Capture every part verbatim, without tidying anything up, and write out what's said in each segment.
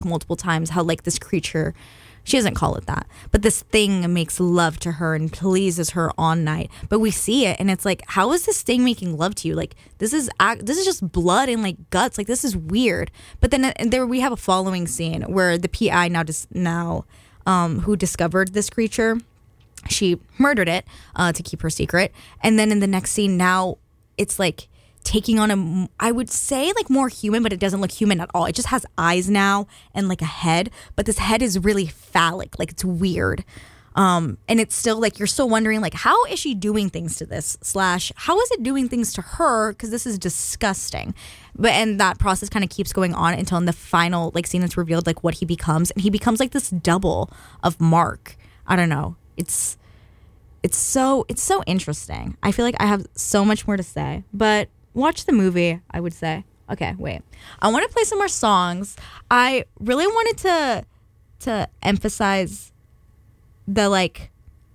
multiple times how like this creature, she doesn't call it that, but this thing makes love to her and pleases her on night. But we see it and it's like, how is this thing making love to you? Like this is act- this is just blood and like guts. Like this is weird. But then uh, there we have a following scene where the P I now just now um, who discovered this creature, she murdered it uh, to keep her secret. And then in the next scene now it's like taking on a, I would say like more human, but it doesn't look human at all. It just has eyes now and like a head, but this head is really phallic, like it's weird. Um, and it's still like, you're still wondering like, how is she doing things to this slash how is it doing things to her? Cause this is disgusting. But, and that process kind of keeps going on until in the final like scene it's revealed like what he becomes. And he becomes like this double of Mark. I don't know. It's, it's so, it's so interesting. I feel like I have so much more to say, but watch the movie, I would say. Okay, wait. I want to play some more songs. I really wanted to to emphasize the like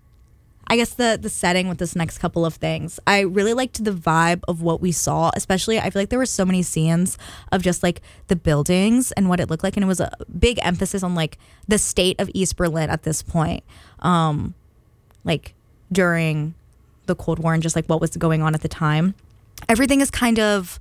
I guess the the setting with this next couple of things. I really liked the vibe of what we saw, especially I feel like there were so many scenes of just like the buildings and what it looked like, and it was a big emphasis on like the state of East Berlin at this point. Um like during the Cold War and just like what was going on at the time. Everything is kind of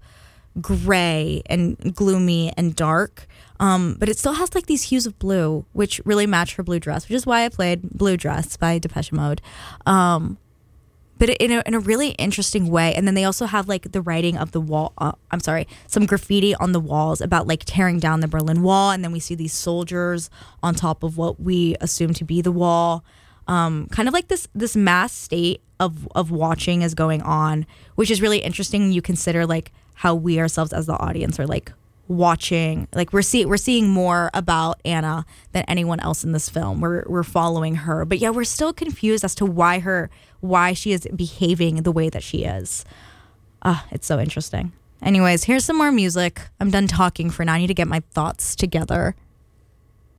gray and gloomy and dark, um, but it still has like these hues of blue, which really match her blue dress, which is why I played Blue Dress by Depeche Mode. Um, but in a, in a really interesting way. And then they also have like the writing of the wall. Uh, I'm sorry, some graffiti on the walls about like tearing down the Berlin Wall. And then we see these soldiers on top of what we assume to be the wall. Um, kind of like this this mass state of of watching is going on, which is really interesting. You consider like how we ourselves as the audience are like watching, like we're see we're seeing more about Anna than anyone else in this film. We're we're following her, but yeah, we're still confused as to why her why she is behaving the way that she is. Ah, it's so interesting. Anyways, here's some more music. I'm done talking for now. I need to get my thoughts together.